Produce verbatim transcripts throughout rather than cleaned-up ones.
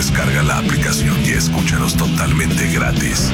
descarga la aplicación y escúchanos totalmente gratis.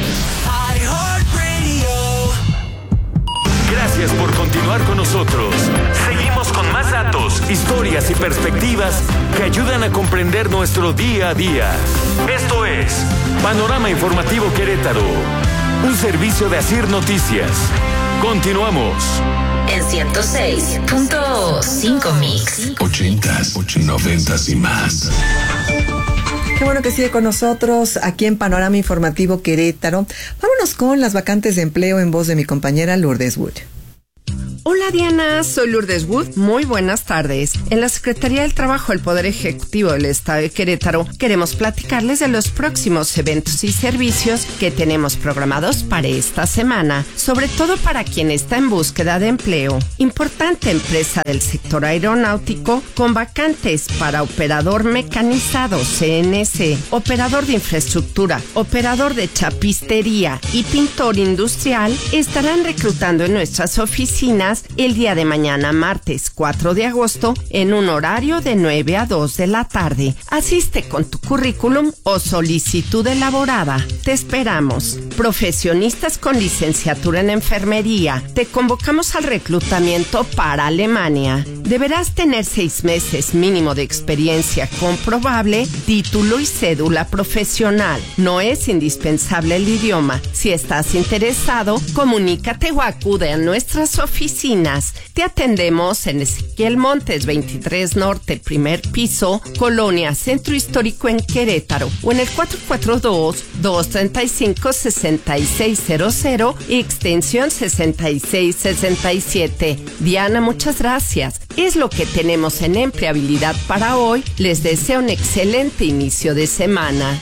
Gracias por continuar con nosotros. Seguimos con más datos, historias y perspectivas que ayudan a comprender nuestro día a día. Esto es Panorama Informativo Querétaro, un servicio de Asir Noticias. Continuamos. En ciento seis punto cinco Mix. Ochentas, noventas y más. Qué bueno que sigue con nosotros aquí en Panorama Informativo Querétaro. Vámonos con las vacantes de empleo en voz de mi compañera Lourdes Wood. Hola Diana, soy Lourdes Wood. Muy buenas tardes. En la Secretaría del Trabajo del Poder Ejecutivo del Estado de Querétaro queremos platicarles de los próximos eventos y servicios que tenemos programados para esta semana, sobre todo para quien está en búsqueda de empleo. Importante empresa del sector aeronáutico con vacantes para operador mecanizado C N C, operador de infraestructura, operador de chapistería y pintor industrial estarán reclutando en nuestras oficinas el día de mañana, martes cuatro de agosto, en un horario de nueve a dos de la tarde. Asiste con tu currículum o solicitud elaborada. Te esperamos. Profesionistas con licenciatura en enfermería. Te convocamos al reclutamiento para Alemania. Deberás tener seis meses mínimo de experiencia comprobable, título y cédula profesional. No es indispensable el idioma. Si estás interesado, comunícate o acude a nuestras oficinas. Te atendemos en Ezequiel Montes veintitrés Norte, primer piso, Colonia Centro Histórico en Querétaro, o en el cuatro cuatro dos, dos tres cinco, seis seis cero cero y extensión sesenta y seis sesenta y siete. Diana, muchas gracias. Es lo que tenemos en empleabilidad para hoy. Les deseo un excelente inicio de semana.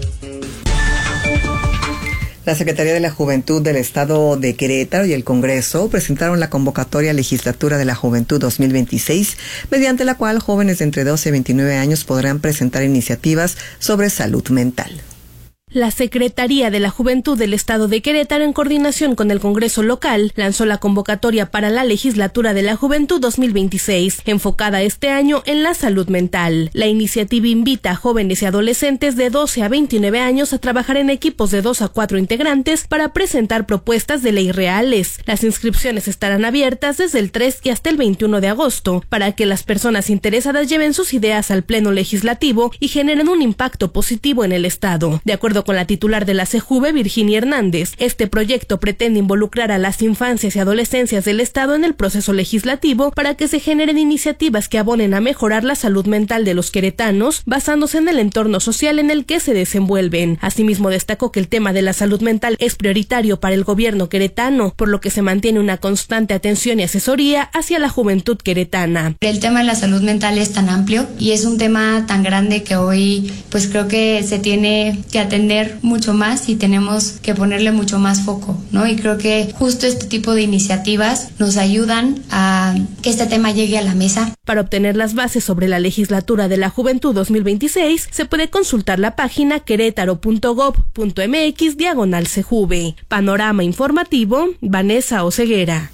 La Secretaría de la Juventud del Estado de Querétaro y el Congreso presentaron la convocatoria Legislatura de la Juventud dos mil veintiséis, mediante la cual jóvenes de entre doce y veintinueve años podrán presentar iniciativas sobre salud mental. La Secretaría de la Juventud del Estado de Querétaro, en coordinación con el Congreso local, lanzó la convocatoria para la Legislatura de la Juventud dos mil veintiséis, enfocada este año en la salud mental. La iniciativa invita a jóvenes y adolescentes de doce a veintinueve años a trabajar en equipos de dos a cuatro integrantes para presentar propuestas de ley reales. Las inscripciones estarán abiertas desde el tres y hasta el veintiuno de agosto, para que las personas interesadas lleven sus ideas al Pleno Legislativo y generen un impacto positivo en el Estado. De acuerdo con la titular de la CEJUVE, Virginia Hernández, este proyecto pretende involucrar a las infancias y adolescencias del Estado en el proceso legislativo para que se generen iniciativas que abonen a mejorar la salud mental de los queretanos, basándose en el entorno social en el que se desenvuelven. Asimismo, destacó que el tema de la salud mental es prioritario para el gobierno queretano, por lo que se mantiene una constante atención y asesoría hacia la juventud queretana. El tema de la salud mental es tan amplio y es un tema tan grande que hoy pues creo que se tiene que atender mucho más y tenemos que ponerle mucho más foco, ¿no? Y creo que justo este tipo de iniciativas nos ayudan a que este tema llegue a la mesa. Para obtener las bases sobre la Legislatura de la Juventud dos mil veintiséis, se puede consultar la página querétaro punto gob punto mx diagonal CEJUVE. Panorama Informativo, Vanessa Oseguera.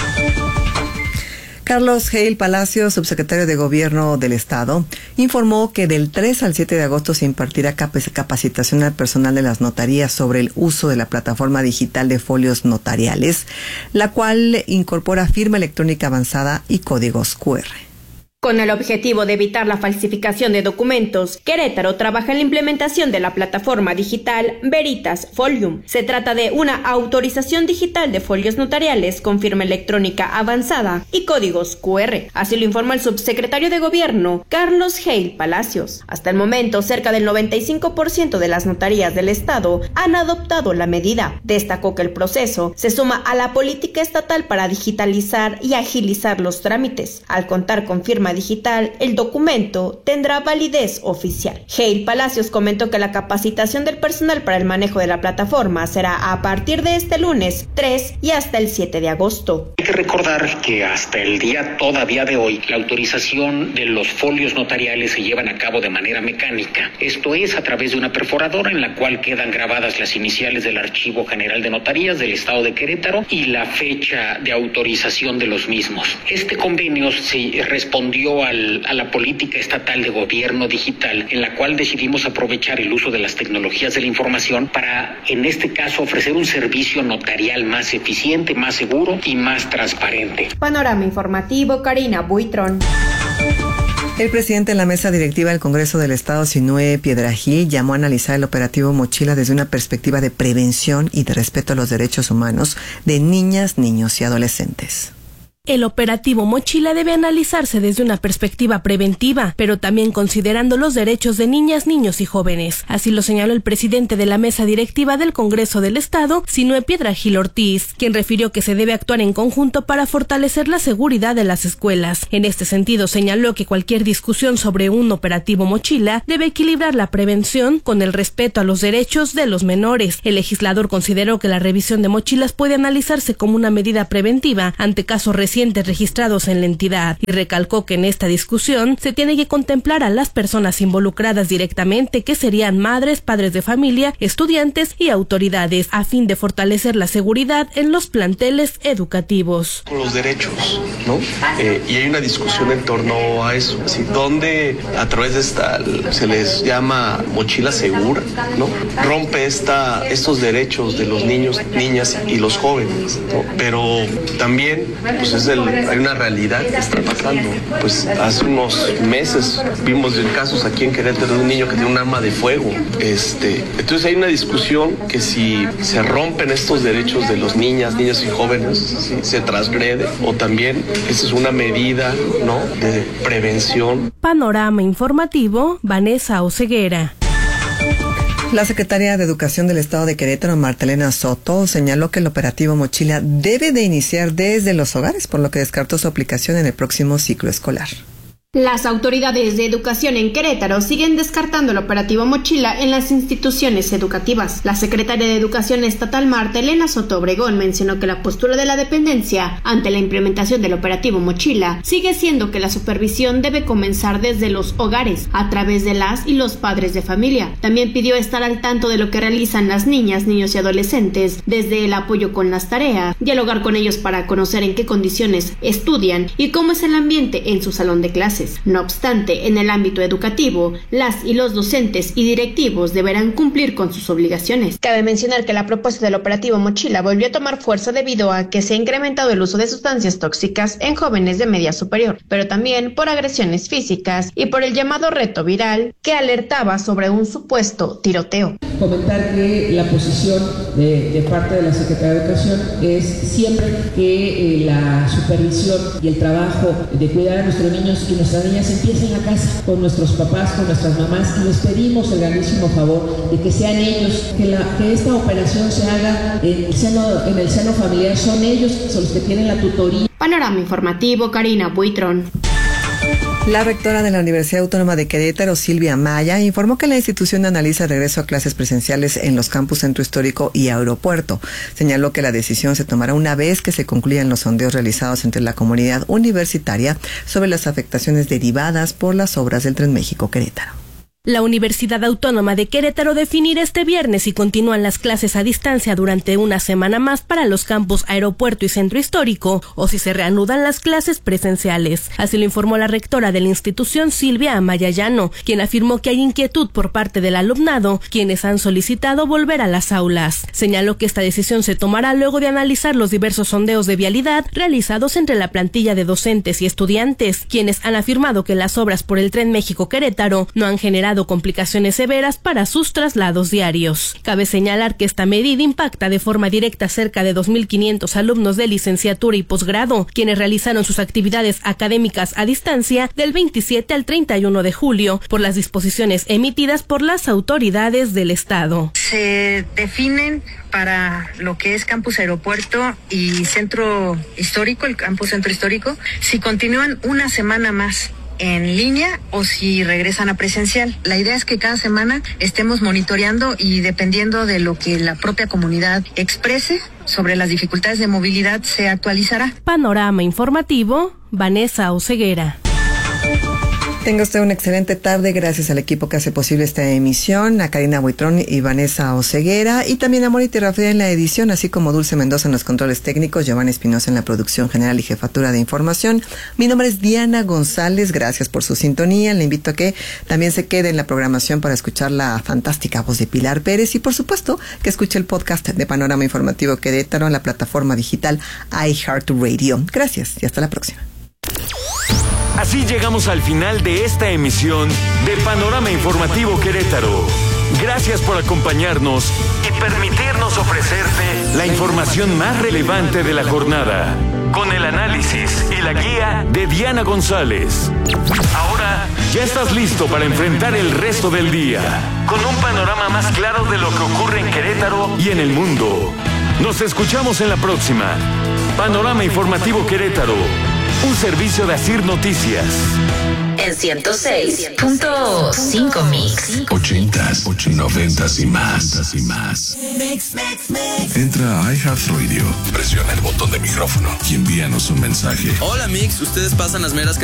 Carlos Hale Palacios, subsecretario de Gobierno del Estado, informó que del tres al siete de agosto se impartirá capacitación al personal de las notarías sobre el uso de la plataforma digital de folios notariales, la cual incorpora firma electrónica avanzada y códigos cu erre. Con el objetivo de evitar la falsificación de documentos, Querétaro trabaja en la implementación de la plataforma digital Veritas Folium. Se trata de una autorización digital de folios notariales con firma electrónica avanzada y códigos cu erre. Así lo informó el subsecretario de Gobierno, Carlos Hale Palacios. Hasta el momento, cerca del noventa y cinco por ciento de las notarías del Estado han adoptado la medida. Destacó que el proceso se suma a la política estatal para digitalizar y agilizar los trámites. Al contar con firma digital, el documento tendrá validez oficial. Hale Palacios comentó que la capacitación del personal para el manejo de la plataforma será a partir de este lunes tres y hasta el siete de agosto. Hay que recordar que hasta el día todavía de hoy, la autorización de los folios notariales se llevan a cabo de manera mecánica. Esto es a través de una perforadora en la cual quedan grabadas las iniciales del Archivo General de Notarías del Estado de Querétaro y la fecha de autorización de los mismos. Este convenio se respondió debió al, a la política estatal de gobierno digital, en la cual decidimos aprovechar el uso de las tecnologías de la información para, en este caso, ofrecer un servicio notarial más eficiente, más seguro y más transparente. Panorama informativo, Karina Buitrón. El presidente de la mesa directiva del Congreso del Estado, Sinué Piedrahí, llamó a analizar el operativo Mochila desde una perspectiva de prevención y de respeto a los derechos humanos de niñas, niños y adolescentes. El operativo Mochila debe analizarse desde una perspectiva preventiva, pero también considerando los derechos de niñas, niños y jóvenes. Así lo señaló el presidente de la mesa directiva del Congreso del Estado, Sinué Piedrahí Ortiz, quien refirió que se debe actuar en conjunto para fortalecer la seguridad de las escuelas. En este sentido, señaló que cualquier discusión sobre un operativo Mochila debe equilibrar la prevención con el respeto a los derechos de los menores. El legislador consideró que la revisión de mochilas puede analizarse como una medida preventiva ante casos recientes registrados en la entidad y recalcó que en esta discusión se tiene que contemplar a las personas involucradas directamente, que serían madres, padres de familia, estudiantes y autoridades, a fin de fortalecer la seguridad en los planteles educativos. Con los derechos, ¿no? Eh, y hay una discusión en torno a eso, así, donde a través de esta se les llama mochila segura, ¿no? Rompe esta, estos derechos de los niños, niñas y los jóvenes, ¿no? Pero también, pues es el, hay una realidad que está pasando. Pues hace unos meses vimos casos aquí en Querétaro de un niño que tiene un arma de fuego. Este, entonces hay una discusión que si se rompen estos derechos de los niñas, niños y jóvenes, si se transgrede, o también esa es una medida, ¿no?, de prevención. Panorama informativo, Vanessa Oseguera. La secretaria de Educación del Estado de Querétaro, Marta Elena Soto, señaló que el operativo Mochila debe de iniciar desde los hogares, por lo que descartó su aplicación en el próximo ciclo escolar. Las autoridades de educación en Querétaro siguen descartando el operativo Mochila en las instituciones educativas. La secretaria de Educación Estatal, Marta Elena Soto Obregón, mencionó que la postura de la dependencia ante la implementación del operativo Mochila sigue siendo que la supervisión debe comenzar desde los hogares, a través de las y los padres de familia. También pidió estar al tanto de lo que realizan las niñas, niños y adolescentes, desde el apoyo con las tareas, dialogar con ellos para conocer en qué condiciones estudian y cómo es el ambiente en su salón de clases. No obstante, en el ámbito educativo, las y los docentes y directivos deberán cumplir con sus obligaciones. Cabe mencionar que la propuesta del operativo Mochila volvió a tomar fuerza debido a que se ha incrementado el uso de sustancias tóxicas en jóvenes de media superior, pero también por agresiones físicas y por el llamado reto viral que alertaba sobre un supuesto tiroteo. Comentar que la posición de, de parte de la Secretaría de Educación es siempre que eh, la supervisión y el trabajo de cuidar a nuestros niños y nuestras niñas empieza en la casa, con nuestros papás, con nuestras mamás, y les pedimos el grandísimo favor de que sean ellos, que, la, que esta operación se haga en el, seno, en el seno familiar. Son ellos son los que tienen la tutoría. Panorama informativo, Karina Buitrón. La rectora de la Universidad Autónoma de Querétaro, Silvia Maya, informó que la institución analiza el regreso a clases presenciales en los campus Centro Histórico y Aeropuerto. Señaló que la decisión se tomará una vez que se concluyan los sondeos realizados entre la comunidad universitaria sobre las afectaciones derivadas por las obras del Tren México-Querétaro. La Universidad Autónoma de Querétaro definirá este viernes si continúan las clases a distancia durante una semana más para los campus Aeropuerto y Centro Histórico o si se reanudan las clases presenciales. Así lo informó la rectora de la institución, Silvia Amaya Llano, quien afirmó que hay inquietud por parte del alumnado, quienes han solicitado volver a las aulas. Señaló que esta decisión se tomará luego de analizar los diversos sondeos de vialidad realizados entre la plantilla de docentes y estudiantes, quienes han afirmado que las obras por el Tren México-Querétaro no han generado complicaciones severas para sus traslados diarios. Cabe señalar que esta medida impacta de forma directa a cerca de dos mil quinientos alumnos de licenciatura y posgrado, quienes realizaron sus actividades académicas a distancia del veintisiete al treinta y uno de julio por las disposiciones emitidas por las autoridades del Estado. Se definen para lo que es Campus Aeropuerto y Centro Histórico, el Campus Centro Histórico, si continúan una semana más en línea o si regresan a presencial. La idea es que cada semana estemos monitoreando y dependiendo de lo que la propia comunidad exprese sobre las dificultades de movilidad se actualizará. Panorama informativo, Vanessa Oseguera. Tenga usted una excelente tarde, gracias al equipo que hace posible esta emisión, a Karina Buitrón y Vanessa Oseguera, y también a Mónica Rafael en la edición, así como Dulce Mendoza en los controles técnicos, Giovanni Espinosa en la producción general y jefatura de información. Mi nombre es Diana González, gracias por su sintonía. Le invito a que también se quede en la programación para escuchar la fantástica voz de Pilar Pérez y, por supuesto, que escuche el podcast de Panorama Informativo Querétaro en la plataforma digital iHeartRadio. Gracias y hasta la próxima. Así llegamos al final de esta emisión de Panorama Informativo Querétaro. Gracias por acompañarnos y permitirnos ofrecerte la información más relevante de la jornada, con el análisis y la guía de Diana González. Ahora ya estás listo para enfrentar el resto del día, con un panorama más claro de lo que ocurre en Querétaro y en el mundo. Nos escuchamos en la próxima. Panorama Informativo Querétaro, un servicio de Asir Noticias. En ciento seis punto cinco Mix. Ochentas, noventas y más. y más. Entra a iHeartRadio, presiona el botón de micrófono y envíanos un mensaje. Hola Mix, ustedes pasan las meras